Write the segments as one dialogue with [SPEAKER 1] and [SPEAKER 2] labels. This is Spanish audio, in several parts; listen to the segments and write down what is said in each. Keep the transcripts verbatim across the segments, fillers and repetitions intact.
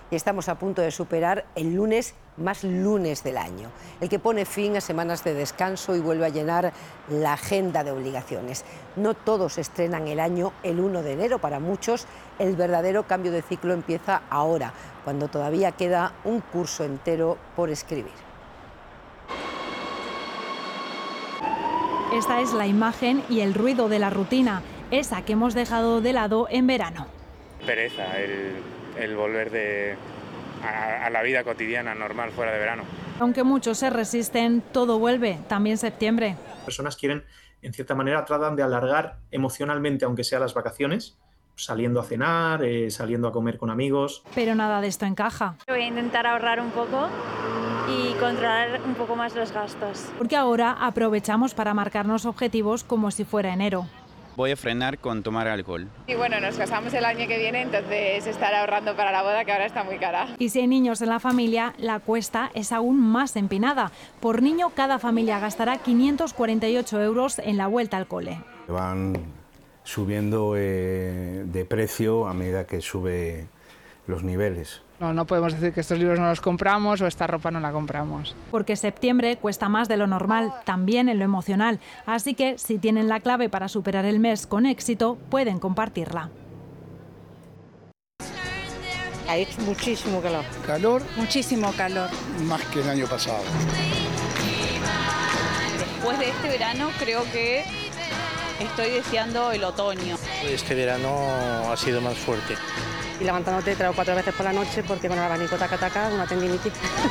[SPEAKER 1] y estamos a punto de superar el lunes más lunes del año, el que pone fin a semanas de descanso y vuelve a llenar la agenda de obligaciones. No todos estrenan el año el uno de enero, para muchos el verdadero cambio de ciclo empieza ahora, cuando todavía queda un curso entero por escribir.
[SPEAKER 2] Esta es la imagen y el ruido de la rutina, esa que hemos dejado de lado en verano.
[SPEAKER 3] Pereza el, el volver de, a, a la vida cotidiana normal fuera de verano.
[SPEAKER 2] Aunque muchos se resisten, todo vuelve, también septiembre.
[SPEAKER 4] Las personas quieren, en cierta manera, tratan de alargar emocionalmente, aunque sea las vacaciones, saliendo a cenar, eh, saliendo a comer con amigos.
[SPEAKER 2] Pero nada de esto encaja.
[SPEAKER 5] Voy a intentar ahorrar un poco y controlar un poco más los gastos.
[SPEAKER 2] Porque ahora aprovechamos para marcarnos objetivos como si fuera enero.
[SPEAKER 6] Voy a frenar con tomar alcohol.
[SPEAKER 7] Y bueno, nos casamos el año que viene, entonces estar ahorrando para la boda, que ahora está muy cara.
[SPEAKER 2] Y si hay niños en la familia, la cuesta es aún más empinada. Por niño, cada familia gastará quinientos cuarenta y ocho euros en la vuelta al cole.
[SPEAKER 8] Van subiendo eh, de precio a medida que sube los niveles.
[SPEAKER 9] No, no podemos decir que estos libros no los compramos o esta ropa no la compramos.
[SPEAKER 2] Porque septiembre cuesta más de lo normal, también en lo emocional. Así que, si tienen la clave para superar el mes con éxito, pueden compartirla.
[SPEAKER 10] Hay muchísimo calor.
[SPEAKER 11] ¿Calor?
[SPEAKER 5] Muchísimo calor.
[SPEAKER 11] Más que el año pasado.
[SPEAKER 12] Después de este verano creo que estoy deseando el otoño.
[SPEAKER 13] Este verano ha sido más fuerte.
[SPEAKER 10] Y levantándote tres o cuatro veces por la noche porque con el abanico taca taca, una tendinitis.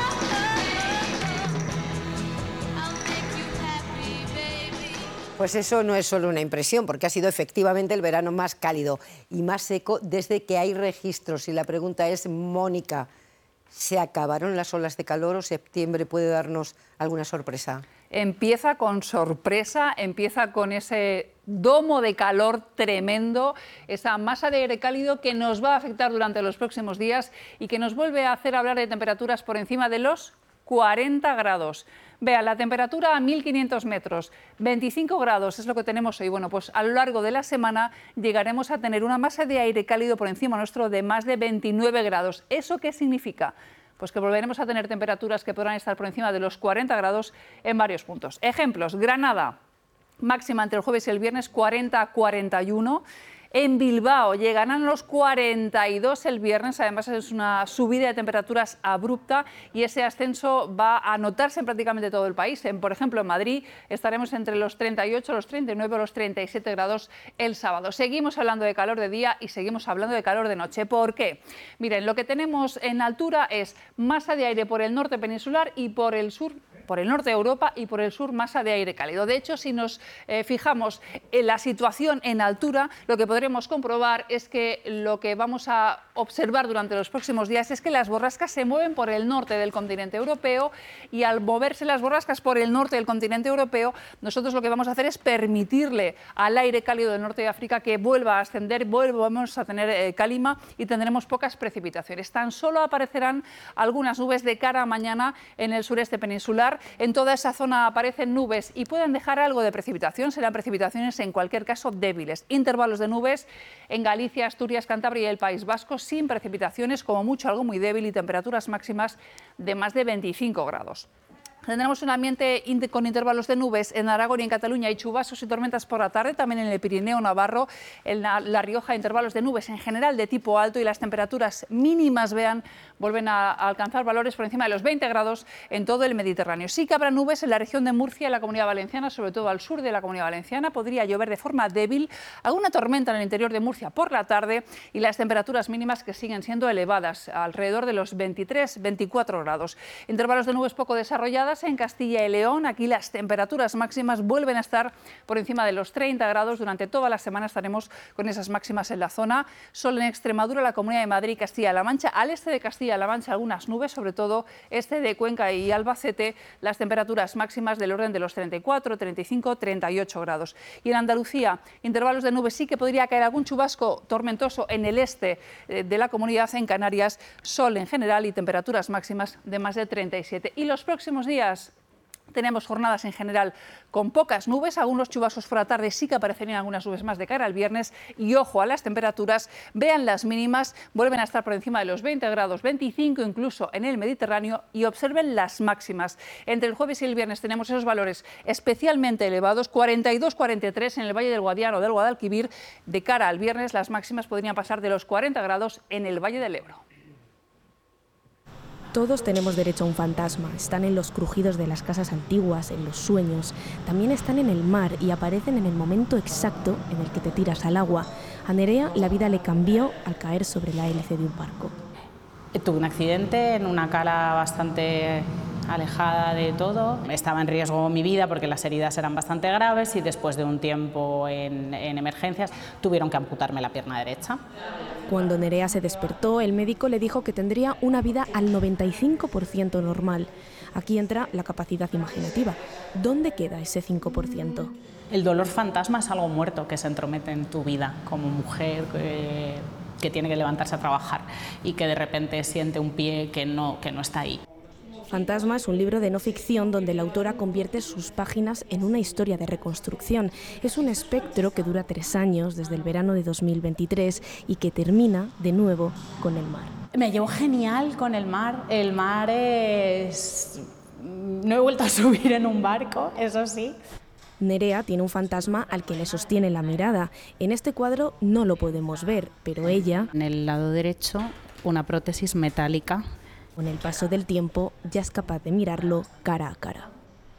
[SPEAKER 1] Pues eso no es solo una impresión, porque ha sido efectivamente el verano más cálido y más seco desde que hay registros. Y la pregunta es, Mónica, ¿se acabaron las olas de calor o septiembre puede darnos alguna sorpresa?
[SPEAKER 14] Empieza con sorpresa, empieza con ese domo de calor tremendo, esa masa de aire cálido que nos va a afectar durante los próximos días y que nos vuelve a hacer hablar de temperaturas por encima de los cuarenta grados. Vea, la temperatura a mil quinientos metros, veinticinco grados es lo que tenemos hoy. Bueno, pues a lo largo de la semana llegaremos a tener una masa de aire cálido por encima nuestro de más de veintinueve grados. ¿Eso qué significa? Pues que volveremos a tener temperaturas que podrán estar por encima de los cuarenta grados en varios puntos. Ejemplos: Granada, máxima entre el jueves y el viernes cuarenta a cuarenta y uno. En Bilbao llegarán los cuarenta y dos el viernes, además es una subida de temperaturas abrupta y ese ascenso va a notarse en prácticamente todo el país. En, por ejemplo, en Madrid estaremos entre los treinta y ocho, los treinta y nueve o los treinta y siete grados el sábado. Seguimos hablando de calor de día y seguimos hablando de calor de noche. ¿Por qué? Miren, lo que tenemos en altura es masa de aire por el norte peninsular y por el sur, por el norte de Europa y por el sur masa de aire cálido. De hecho, si nos eh, fijamos en la situación en altura, lo que podremos comprobar es que lo que vamos a observar durante los próximos días es que las borrascas se mueven por el norte del continente europeo y al moverse las borrascas por el norte del continente europeo, nosotros lo que vamos a hacer es permitirle al aire cálido del norte de África que vuelva a ascender, volvamos a tener eh, calima y tendremos pocas precipitaciones. Tan solo aparecerán algunas nubes de cara a mañana en el sureste peninsular. En toda esa zona aparecen nubes y pueden dejar algo de precipitación, serán precipitaciones en cualquier caso débiles. Intervalos de nubes en Galicia, Asturias, Cantabria y el País Vasco sin precipitaciones, como mucho algo muy débil y temperaturas máximas de más de veinticinco grados. Tendremos un ambiente con intervalos de nubes en Aragón y en Cataluña y chubascos y tormentas por la tarde, también en el Pirineo Navarro, en la, la Rioja, intervalos de nubes en general de tipo alto y las temperaturas mínimas, vean, vuelven a, a alcanzar valores por encima de los veinte grados en todo el Mediterráneo. Sí que habrá nubes en la región de Murcia y la Comunidad Valenciana, sobre todo al sur de la Comunidad Valenciana. Podría llover de forma débil, alguna tormenta en el interior de Murcia por la tarde y las temperaturas mínimas que siguen siendo elevadas, alrededor de los veintitrés a veinticuatro grados. Intervalos de nubes poco desarrolladas en Castilla y León. Aquí las temperaturas máximas vuelven a estar por encima de los treinta grados. Durante toda la semana estaremos con esas máximas en la zona. Sol en Extremadura, la Comunidad de Madrid y Castilla-La Mancha. Al este de Castilla-La Mancha algunas nubes, sobre todo este de Cuenca y Albacete, las temperaturas máximas del orden de los treinta y cuatro, treinta y cinco, treinta y ocho grados. Y en Andalucía, intervalos de nubes, sí que podría caer algún chubasco tormentoso en el este de la comunidad. En Canarias, sol en general y temperaturas máximas de más de treinta y siete. Y los próximos días, Tenemos jornadas en general con pocas nubes, algunos chubascos por la tarde sí que aparecerían algunas nubes más de cara al viernes y ojo a las temperaturas, vean las mínimas, vuelven a estar por encima de los veinte grados, veinticinco incluso en el Mediterráneo y observen las máximas. Entre el jueves y el viernes tenemos esos valores especialmente elevados, cuarenta y dos, cuarenta y tres en el Valle del Guadiana o del Guadalquivir. De cara al viernes las máximas podrían pasar de los cuarenta grados en el Valle del Ebro.
[SPEAKER 11] Todos tenemos derecho a un fantasma. Están en los crujidos de las casas antiguas, en los sueños. También están en el mar y aparecen en el momento exacto en el que te tiras al agua. A Nerea la vida le cambió al caer sobre la hélice de un barco.
[SPEAKER 15] Tuve un accidente en una cala bastante alejada de todo. Estaba en riesgo mi vida porque las heridas eran bastante graves y después de un tiempo en, en emergencias tuvieron que amputarme la pierna derecha.
[SPEAKER 11] Cuando Nerea se despertó, el médico le dijo que tendría una vida al noventa y cinco por ciento normal. Aquí entra la capacidad imaginativa. ¿Dónde queda ese cinco por ciento?
[SPEAKER 15] El dolor fantasma es algo muerto que se entromete en tu vida como mujer que, que tiene que levantarse a trabajar y que de repente siente un pie que no, que no está ahí.
[SPEAKER 11] Fantasma es un libro de no ficción donde la autora convierte sus páginas en una historia de reconstrucción. Es un espectro que dura tres años, desde el verano de dos mil veintitrés, y que termina de nuevo con el mar.
[SPEAKER 15] Me llevo genial con el mar. El mar es... No he vuelto a subir en un barco, eso sí.
[SPEAKER 11] Nerea tiene un fantasma al que le sostiene la mirada. En este cuadro no lo podemos ver, pero ella...
[SPEAKER 15] En el lado derecho, una prótesis metálica.
[SPEAKER 11] Con el paso del tiempo, ya es capaz de mirarlo cara a cara.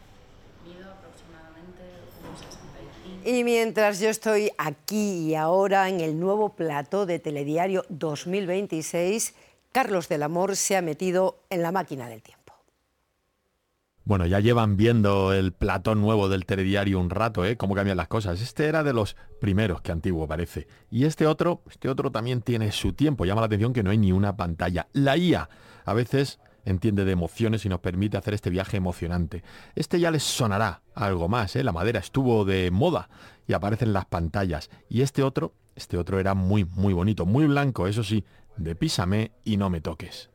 [SPEAKER 1] Y mientras yo estoy aquí y ahora en el nuevo plató de Telediario dos mil veintiséis, Carlos del Amor se ha metido en la máquina del tiempo.
[SPEAKER 16] Bueno, ya llevan viendo el plató nuevo del Telediario un rato, ¿eh? Cómo cambian las cosas. Este era de los primeros, que antiguo parece. Y este otro, este otro también tiene su tiempo. Llama la atención que no hay ni una pantalla. La I A a veces entiende de emociones y nos permite hacer este viaje emocionante. Este ya les sonará algo más, ¿eh? La madera estuvo de moda y aparecen las pantallas. Y este otro, este otro era muy, muy bonito, muy blanco, eso sí, de písame y no me toques.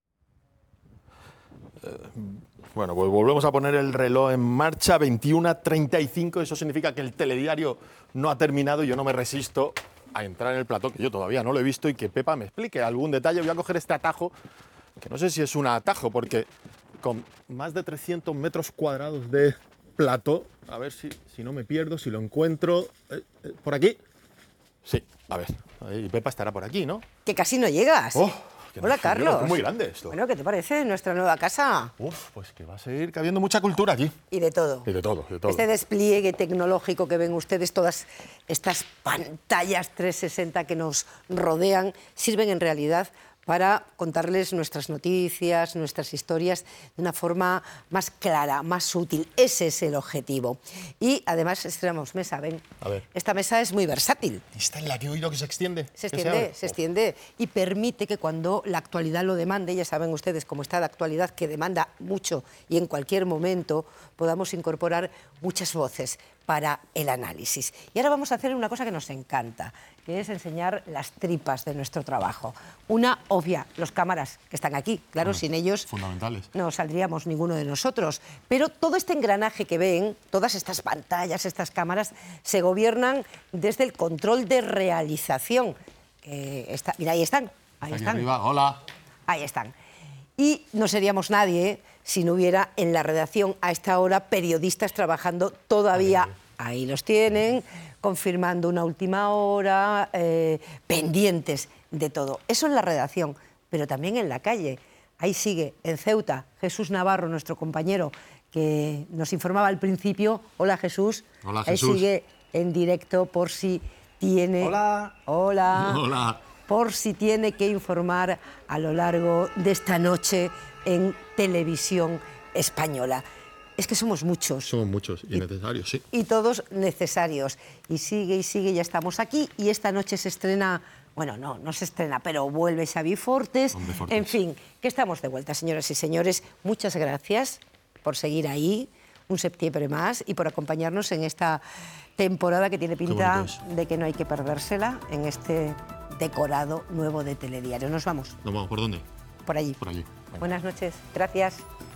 [SPEAKER 17] Eh, bueno, pues volvemos a poner el reloj en marcha, veintiuna treinta y cinco, eso significa que el telediario no ha terminado y yo no me resisto a entrar en el plató, que yo todavía no lo he visto, y que Pepa me explique algún detalle. Voy a coger este atajo, que no sé si es un atajo, porque con más de trescientos metros cuadrados de plató, a ver si, si no me pierdo, si lo encuentro. Eh, eh, ¿Por aquí? Sí, a ver, y Pepa estará por aquí, ¿no?
[SPEAKER 1] Que casi no llegas.
[SPEAKER 17] Oh,
[SPEAKER 1] Hola, Carlos.
[SPEAKER 17] Es muy grande esto.
[SPEAKER 1] Bueno, ¿qué te parece nuestra nueva casa?
[SPEAKER 17] Uf, pues que va a seguir cabiendo mucha cultura aquí.
[SPEAKER 1] Y de todo.
[SPEAKER 17] Y de todo, de todo.
[SPEAKER 1] Este despliegue tecnológico que ven ustedes, todas estas pantallas trescientos sesenta que nos rodean, sirven en realidad para contarles nuestras noticias, nuestras historias de una forma más clara, más útil. Ese es el objetivo. Y además estrenamos mesa, ven.
[SPEAKER 17] A ver.
[SPEAKER 1] Esta mesa es muy versátil.
[SPEAKER 17] ¿Esta en la que he oído que se extiende?
[SPEAKER 1] Se extiende, se, se extiende y permite que cuando la actualidad lo demande, ya saben ustedes cómo está la actualidad, que demanda mucho y en cualquier momento podamos incorporar muchas voces para el análisis. Y ahora vamos a hacer una cosa que nos encanta, que es enseñar las tripas de nuestro trabajo. Una obvia, los cámaras que están aquí. Claro, bueno, sin ellos
[SPEAKER 17] fundamentales.
[SPEAKER 1] No saldríamos ninguno de nosotros. Pero todo este engranaje que ven, todas estas pantallas, estas cámaras, se gobiernan desde el control de realización. Eh, está, mira, ahí están. Ahí
[SPEAKER 17] Aquí
[SPEAKER 1] están.
[SPEAKER 17] Arriba. Hola.
[SPEAKER 1] Ahí están. Y no seríamos nadie ¿eh? si no hubiera en la redacción a esta hora periodistas trabajando todavía. Ahí los tienen, confirmando una última hora, eh, pendientes de todo. Eso en la redacción, pero también en la calle. Ahí sigue, en Ceuta, Jesús Navarro, nuestro compañero, que nos informaba al principio. Hola, Jesús.
[SPEAKER 17] Hola, Jesús.
[SPEAKER 1] Ahí sigue en directo por si tiene...
[SPEAKER 17] Hola.
[SPEAKER 1] Hola.
[SPEAKER 17] Hola.
[SPEAKER 1] Por si tiene que informar a lo largo de esta noche en televisión española. Es que somos muchos.
[SPEAKER 17] Somos muchos y, y necesarios, sí.
[SPEAKER 1] Y todos necesarios. Y sigue y sigue, ya estamos aquí. Y esta noche se estrena, bueno, no, no se estrena, pero vuelve Xavi Fortes.
[SPEAKER 17] Fortes.
[SPEAKER 1] En fin, que estamos de vuelta, señoras y señores. Muchas gracias por seguir ahí, un septiembre más, y por acompañarnos en esta temporada que tiene pinta de que no hay que perdérsela en este decorado nuevo de Telediario. Nos vamos.
[SPEAKER 17] ¿Nos vamos por dónde?
[SPEAKER 1] Por allí.
[SPEAKER 17] Por allí.
[SPEAKER 1] Bueno. Buenas noches. Gracias.